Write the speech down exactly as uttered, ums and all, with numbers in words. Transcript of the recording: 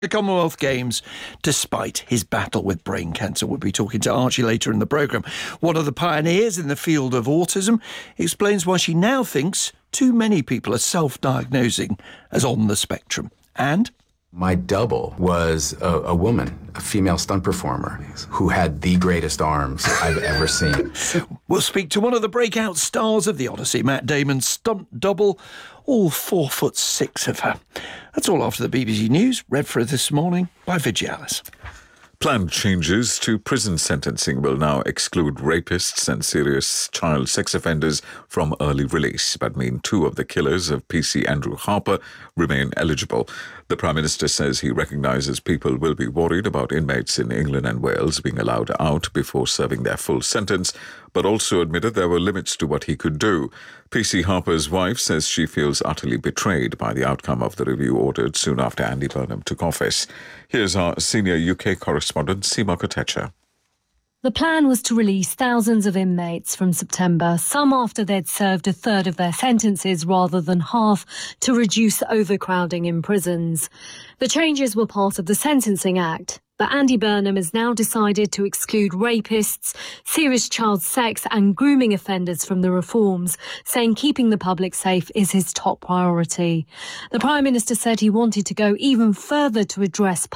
the Commonwealth Games despite his battle with brain cancer. We'll be talking to Archie later in the programme. One of the pioneers in the field of autism explains why she now thinks too many people are self-diagnosing as on the spectrum. And my double was a, a woman, a female stunt performer, who had the greatest arms I've ever seen. We'll speak to one of the breakout stars of the Odyssey, Matt Damon's stunt double, all four foot six of her. That's all after the B B C News, read for this morning by Vigialis. Planned changes to prison sentencing will now exclude rapists and serious child sex offenders from early release, but mean two of the killers of P C Andrew Harper remain eligible. The Prime Minister says he recognises people will be worried about inmates in England and Wales being allowed out before serving their full sentence, but also admitted there were limits to what he could do. P C Harper's wife says she feels utterly betrayed by the outcome of the review ordered soon after Andy Burnham took office. Here's our senior U K correspondent, Seema Kotecha. The plan was to release thousands of inmates from September, some after they'd served a third of their sentences rather than half, to reduce overcrowding in prisons. The changes were part of the Sentencing Act, but Andy Burnham has now decided to exclude rapists, serious child sex and grooming offenders from the reforms, saying keeping the public safe is his top priority. The Prime Minister said he wanted to go even further to address